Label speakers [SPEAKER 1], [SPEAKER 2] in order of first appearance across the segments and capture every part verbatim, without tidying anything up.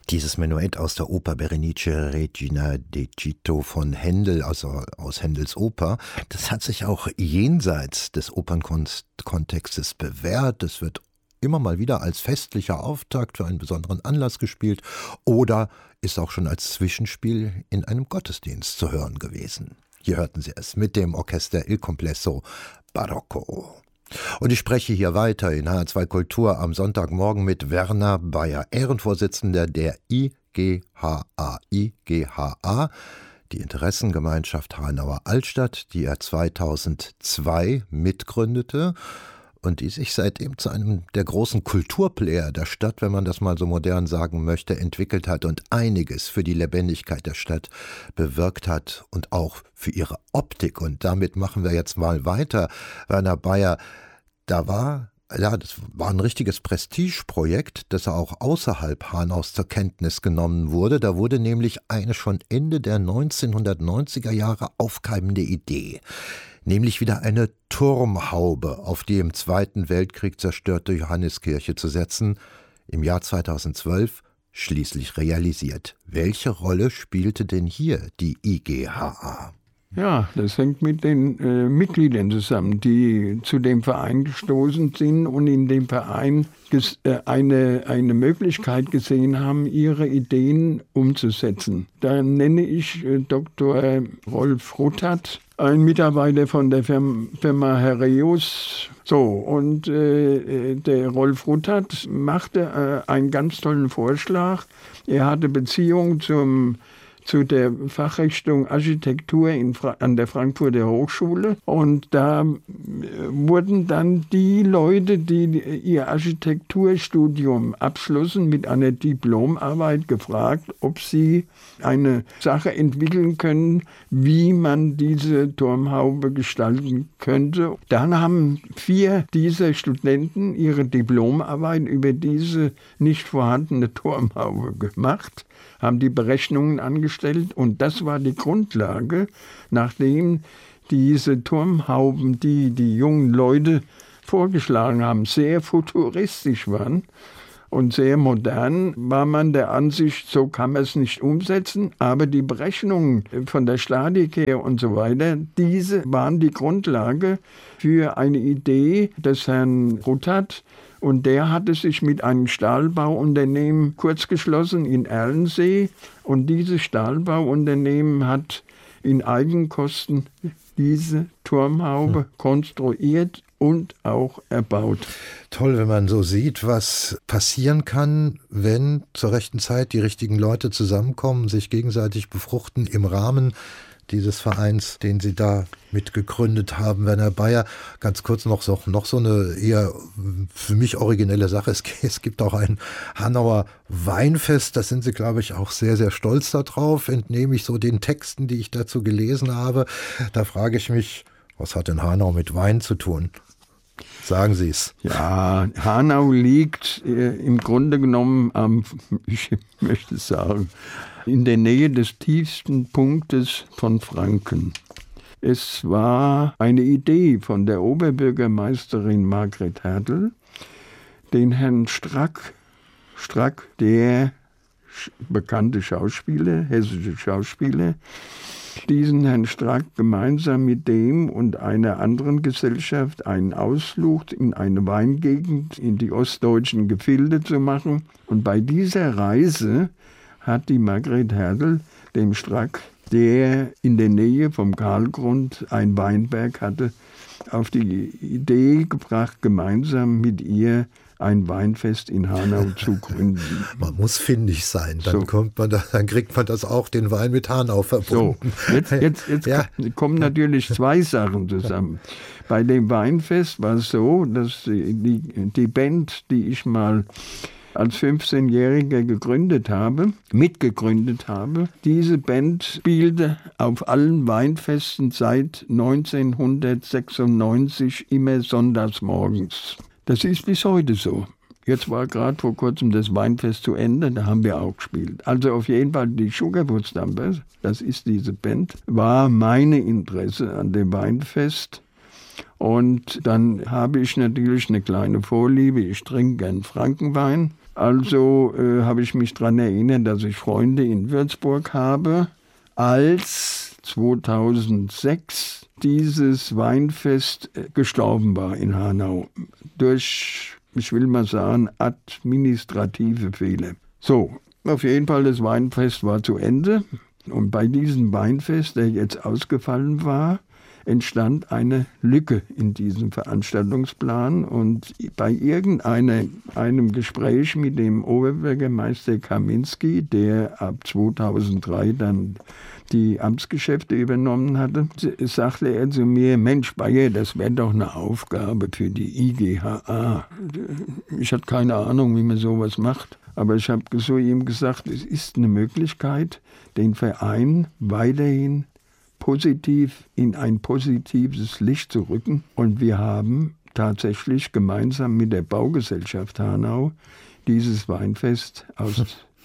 [SPEAKER 1] Dieses Menuett aus der Oper Berenice Regina d'Egitto von Händel, also aus Händels Oper, das hat sich auch jenseits des Opernkontextes bewährt. Es wird immer mal wieder als festlicher Auftakt für einen besonderen Anlass gespielt oder ist auch schon als Zwischenspiel in einem Gottesdienst zu hören gewesen. Hier hörten Sie es mit dem Orchester Il Complesso Barocco. Und ich spreche hier weiter in H R zwei Kultur am Sonntagmorgen mit Werner Bayer, Ehrenvorsitzender der I G H A. I G H A, die Interessengemeinschaft Hanauer Altstadt, die er zweitausendzwei mitgründete und die sich seitdem zu einem der großen Kulturplayer der Stadt, wenn man das mal so modern sagen möchte, entwickelt hat und einiges für die Lebendigkeit der Stadt bewirkt hat und auch für ihre Optik. Und damit machen wir jetzt mal weiter. Werner Bayer, da war, ja, das war ein richtiges Prestigeprojekt, das auch außerhalb Hanaus zur Kenntnis genommen wurde. Da wurde nämlich eine schon Ende der neunzehnhundertneunziger Jahre aufkeimende Idee, nämlich wieder eine Turmhaube auf die im Zweiten Weltkrieg zerstörte Johanneskirche zu setzen, im Jahr zweitausendzwölf schließlich realisiert. Welche Rolle spielte denn hier die I G H A?
[SPEAKER 2] Ja, das hängt mit den äh, Mitgliedern zusammen, die zu dem Verein gestoßen sind und in dem Verein ges- äh, eine, eine Möglichkeit gesehen haben, ihre Ideen umzusetzen. Da nenne ich äh, Doktor Rolf Ruttert, ein Mitarbeiter von der Firma, Firma Herreus. So, und äh, der Rolf Ruttert machte äh, einen ganz tollen Vorschlag. Er hatte Beziehung zum zu der Fachrichtung Architektur in Fra- an der Frankfurter Hochschule. Und da äh, wurden dann die Leute, die ihr Architekturstudium abschlossen, mit einer Diplomarbeit gefragt, ob sie eine Sache entwickeln können, wie man diese Turmhaube gestalten könnte. Dann haben vier dieser Studenten ihre Diplomarbeit über diese nicht vorhandene Turmhaube gemacht, haben die Berechnungen angestellt und das war die Grundlage, nachdem diese Turmhauben, die die jungen Leute vorgeschlagen haben, sehr futuristisch waren und sehr modern, war man der Ansicht, so kann man es nicht umsetzen, aber die Berechnungen von der Statik her und so weiter, diese waren die Grundlage für eine Idee des Herrn Ruttert. Und der hatte sich mit einem Stahlbauunternehmen kurzgeschlossen in Erlensee. Und dieses Stahlbauunternehmen hat in Eigenkosten diese Turmhaube hm. konstruiert und auch erbaut.
[SPEAKER 1] Toll, wenn man so sieht, was passieren kann, wenn zur rechten Zeit die richtigen Leute zusammenkommen, sich gegenseitig befruchten im Rahmen dieses Vereins, den Sie da mitgegründet haben, Werner Bayer. Ganz kurz noch so, noch so eine eher für mich originelle Sache. Es, es gibt auch ein Hanauer Weinfest, da sind Sie, glaube ich, auch sehr, sehr stolz darauf, entnehme ich so den Texten, die ich dazu gelesen habe. Da frage ich mich, was hat denn Hanau mit Wein zu tun? Sagen Sie es.
[SPEAKER 2] Ja, Hanau liegt äh, im Grunde genommen am, ich möchte sagen, in der Nähe des tiefsten Punktes von Franken. Es war eine Idee von der Oberbürgermeisterin Margret Hertel, den Herrn Strack, Strack, der bekannte Schauspieler, hessische Schauspieler, diesen Herrn Strack gemeinsam mit dem und einer anderen Gesellschaft einen Ausflug in eine Weingegend in die ostdeutschen Gefilde zu machen. Und bei dieser Reise hat die Margret Hertel dem Strack, der in der Nähe vom Karlgrund ein Weinberg hatte, auf die Idee gebracht, gemeinsam mit ihr ein Weinfest in Hanau zu gründen.
[SPEAKER 1] Man muss findig sein, dann, so. kommt man da, dann kriegt man das auch, den Wein mit Hanau verbunden.
[SPEAKER 2] So, jetzt, jetzt, jetzt ja. kommen natürlich zwei Sachen zusammen. Bei dem Weinfest war es so, dass die, die Band, die ich mal als fünfzehnjähriger gegründet habe, mitgegründet habe. Diese Band spielte auf allen Weinfesten seit neunzehnhundertsechsundneunzig immer sonntags morgens. Das ist bis heute so. Jetzt war gerade vor kurzem das Weinfest zu Ende, da haben wir auch gespielt. Also auf jeden Fall die Sugarwood Stampers, das ist diese Band, war meine Interesse an dem Weinfest. Und dann habe ich natürlich eine kleine Vorliebe, ich trinke gern Frankenwein. Also äh, habe ich mich daran erinnert, dass ich Freunde in Würzburg habe, als zweitausendsechs dieses Weinfest gestorben war in Hanau. Durch, ich will mal sagen, administrative Fehler. So, auf jeden Fall, das Weinfest war zu Ende. Und bei diesem Weinfest, der jetzt ausgefallen war, entstand eine Lücke in diesem Veranstaltungsplan. Und bei irgendeinem einem Gespräch mit dem Oberbürgermeister Kaminski, der ab zweitausenddrei dann die Amtsgeschäfte übernommen hatte, sagte er zu mir, Mensch Bayer, das wäre doch eine Aufgabe für die I G H A. Ich hatte keine Ahnung, wie man sowas macht. Aber ich habe zu ihm gesagt, es ist eine Möglichkeit, den Verein weiterhin positiv in ein positives Licht zu rücken. Und wir haben tatsächlich gemeinsam mit der Baugesellschaft Hanau dieses Weinfest aus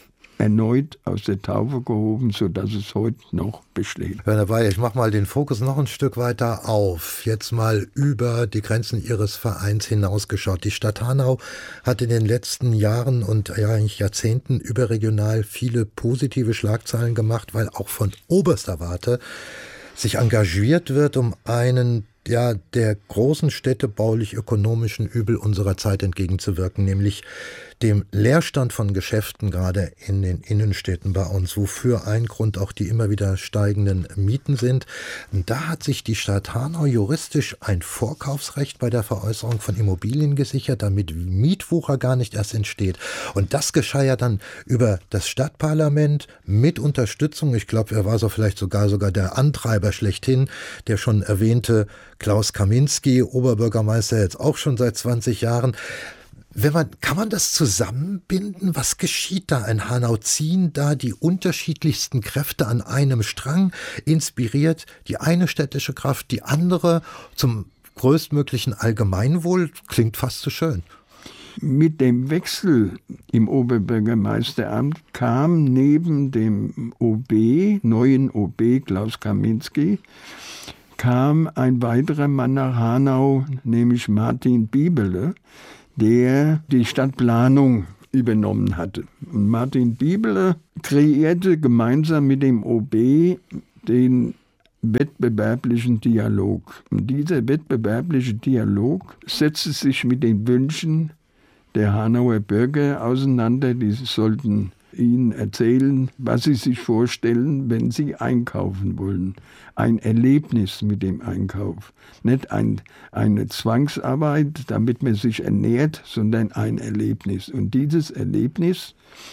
[SPEAKER 2] erneut aus der Taufe gehoben, sodass es heute noch besteht.
[SPEAKER 1] Werner Bayer, ich mache mal den Fokus noch ein Stück weiter auf. Jetzt mal über die Grenzen Ihres Vereins hinausgeschaut. Die Stadt Hanau hat in den letzten Jahren und ja eigentlich Jahrzehnten überregional viele positive Schlagzeilen gemacht, weil auch von oberster Warte sich engagiert wird, um einen ja, der großen städtebaulich-ökonomischen Übel unserer Zeit entgegenzuwirken, nämlich dem Leerstand von Geschäften, gerade in den Innenstädten bei uns, wofür ein Grund auch die immer wieder steigenden Mieten sind. Und da hat sich die Stadt Hanau juristisch ein Vorkaufsrecht bei der Veräußerung von Immobilien gesichert, damit Mietwucher gar nicht erst entsteht. Und das geschah ja dann über das Stadtparlament mit Unterstützung. Ich glaube, er war so vielleicht sogar sogar der Antreiber schlechthin, der schon erwähnte Klaus Kaminski, Oberbürgermeister jetzt auch schon seit zwanzig Jahren. Wenn man, kann man das zusammenbinden? Was geschieht da in Hanau? Ziehen da die unterschiedlichsten Kräfte an einem Strang? Inspiriert die eine städtische Kraft die andere zum größtmöglichen Allgemeinwohl? Klingt fast zu schön.
[SPEAKER 2] Mit dem Wechsel im Oberbürgermeisteramt kam neben dem O B, neuen O B Klaus Kaminski, kam ein weiterer Mann nach Hanau, nämlich Martin Biebele, der die Stadtplanung übernommen hatte. Und Martin Biebele kreierte gemeinsam mit dem O B den wettbewerblichen Dialog. Und dieser wettbewerbliche Dialog setzte sich mit den Wünschen der Hanauer Bürger auseinander. Die sollten ihnen erzählen, was sie sich vorstellen, wenn sie einkaufen wollen. Ein Erlebnis mit dem Einkauf. Nicht ein, eine Zwangsarbeit, damit man sich ernährt, sondern ein Erlebnis. Und dieses Erlebnis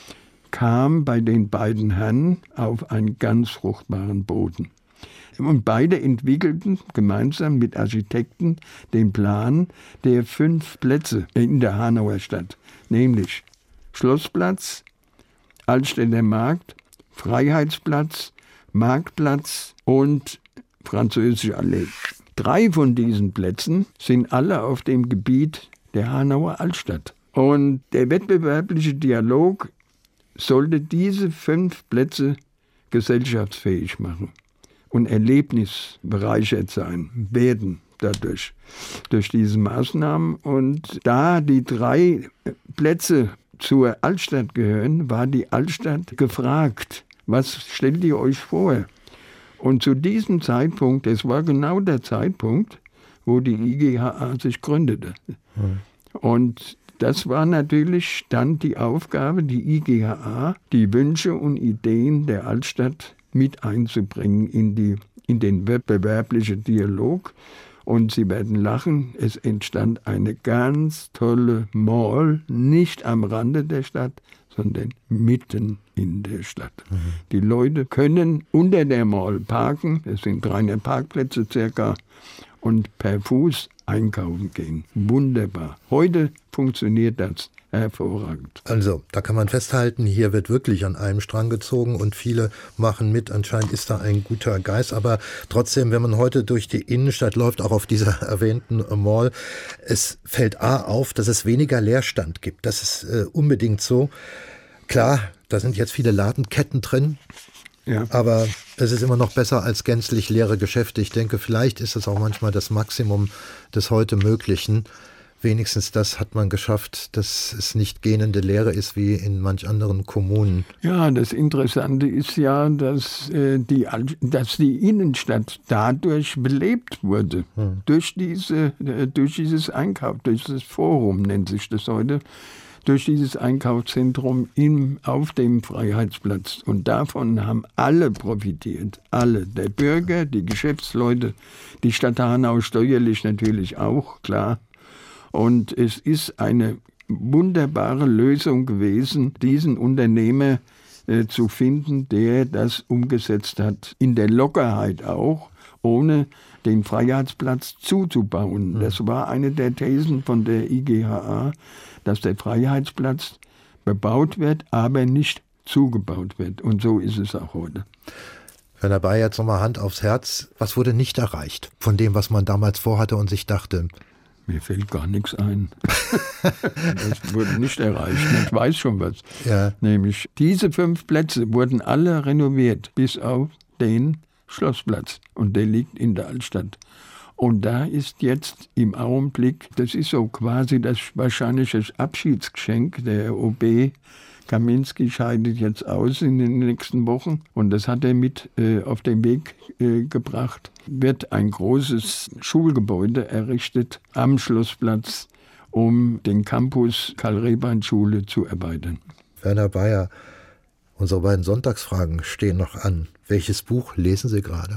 [SPEAKER 2] kam bei den beiden Herren auf einen ganz fruchtbaren Boden. Und beide entwickelten gemeinsam mit Architekten den Plan der fünf Plätze in der Hanauer Stadt, nämlich Schlossplatz, Altstädter Markt, Freiheitsplatz, Marktplatz und Französische Allee. Drei von diesen Plätzen sind alle auf dem Gebiet der Hanauer Altstadt. Und der wettbewerbliche Dialog sollte diese fünf Plätze gesellschaftsfähig machen und erlebnisbereichert sein, werden dadurch, durch diese Maßnahmen. Und da die drei Plätze zur Altstadt gehören, war die Altstadt gefragt, was stellt ihr euch vor? Und zu diesem Zeitpunkt, es war genau der Zeitpunkt, wo die I G H A sich gründete. Mhm. Und das war natürlich dann die Aufgabe, die I G H A, die Wünsche und Ideen der Altstadt mit einzubringen in, die, in den wettbewerblichen Dialog. Und Sie werden lachen, es entstand eine ganz tolle Mall, nicht am Rande der Stadt, sondern mitten in der Stadt. Mhm. Die Leute können unter der Mall parken, es sind dreihundert Parkplätze circa, und per Fuß einkaufen gehen. Wunderbar. Heute funktioniert das hervorragend.
[SPEAKER 1] Also, da kann man festhalten, hier wird wirklich an einem Strang gezogen und viele machen mit. Anscheinend ist da ein guter Geist. Aber trotzdem, wenn man heute durch die Innenstadt läuft, auch auf dieser erwähnten Mall, es fällt A auf, dass es weniger Leerstand gibt. Das ist äh, unbedingt so. Klar, da sind jetzt viele Ladenketten drin. Ja. Aber es ist immer noch besser als gänzlich leere Geschäfte. Ich denke, vielleicht ist es auch manchmal das Maximum des heute Möglichen. Wenigstens das hat man geschafft, dass es nicht gähnende Leere ist wie in manch anderen Kommunen.
[SPEAKER 2] Ja, das Interessante ist ja, dass, äh, die, dass die Innenstadt dadurch belebt wurde. Hm. Durch, diese, äh, durch dieses Einkauf, durch das Forum nennt sich das heute, durch dieses Einkaufszentrum im, auf dem Freiheitsplatz. Und davon haben alle profitiert. Alle. Der Bürger, die Geschäftsleute, die Stadt Hanau steuerlich natürlich auch, klar. Und es ist eine wunderbare Lösung gewesen, diesen Unternehmer äh, zu finden, der das umgesetzt hat. In der Lockerheit auch, ohne den Freiheitsplatz zuzubauen. Mhm. Das war eine der Thesen von der I G H A, dass der Freiheitsplatz bebaut wird, aber nicht zugebaut wird. Und so ist es auch heute.
[SPEAKER 1] Werner Bayer, jetzt nochmal Hand aufs Herz. Was wurde nicht erreicht von dem, was man damals vorhatte und sich dachte?
[SPEAKER 2] Mir fällt gar nichts ein. Das wurde nicht erreicht. Ich weiß schon was. Ja. Nämlich, diese fünf Plätze wurden alle renoviert, bis auf den Schlossplatz. Und der liegt in der Altstadt. Und da ist jetzt im Augenblick, das ist so quasi das wahrscheinliche Abschiedsgeschenk, der O B Kaminski scheidet jetzt aus in den nächsten Wochen und das hat er mit äh, auf den Weg äh, gebracht. Wird ein großes Schulgebäude errichtet am Schlossplatz, um den Campus Karl-Reband-Schule zu erweitern.
[SPEAKER 1] Werner Bayer, unsere beiden Sonntagsfragen stehen noch an. Welches Buch lesen Sie gerade?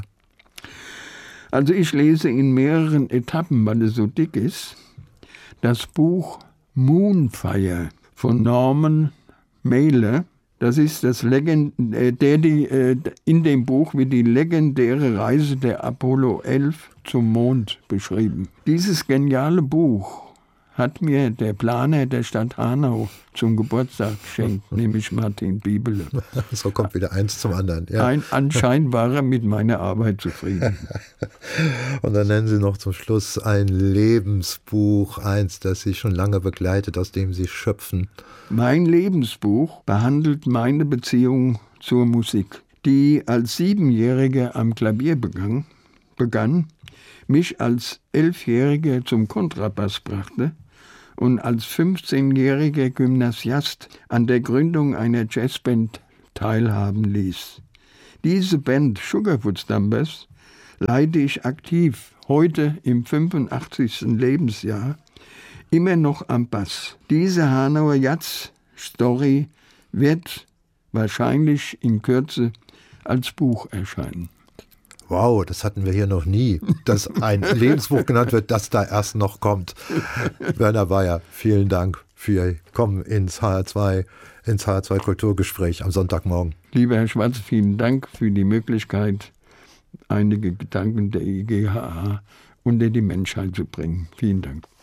[SPEAKER 2] Also ich lese in mehreren Etappen, weil es so dick ist, das Buch Moonfire von Norman Mailer. Das ist das Legend, der die in dem Buch wird die legendäre Reise der Apollo elf zum Mond beschrieben. Dieses geniale Buch hat mir der Planer der Stadt Hanau zum Geburtstag geschenkt, nämlich Martin Biebele.
[SPEAKER 1] So kommt wieder eins zum anderen. Ja.
[SPEAKER 2] Ein, anscheinend war er mit meiner Arbeit zufrieden.
[SPEAKER 1] Und dann nennen Sie noch zum Schluss ein Lebensbuch, eins, das Sie schon lange begleitet, aus dem Sie schöpfen.
[SPEAKER 2] Mein Lebensbuch behandelt meine Beziehung zur Musik, die als Siebenjähriger am Klavier begann, begann, mich als Elfjähriger zum Kontrabass brachte und als fünfzehnjähriger Gymnasiast an der Gründung einer Jazzband teilhaben ließ. Diese Band Sugarfoot Stompers leite ich aktiv, heute im fünfundachtzigsten Lebensjahr, immer noch am Bass. Diese Hanauer Jazz-Story wird wahrscheinlich in Kürze als Buch erscheinen.
[SPEAKER 1] Wow, das hatten wir hier noch nie, dass ein Lebensbuch genannt wird, das da erst noch kommt. Werner Bayer, vielen Dank für Ihr Kommen ins H R zwei, ins H R zwei Kulturgespräch am Sonntagmorgen.
[SPEAKER 2] Lieber Herr Schwarz, vielen Dank für die Möglichkeit, einige Gedanken der I G H A unter die Menschheit zu bringen. Vielen Dank.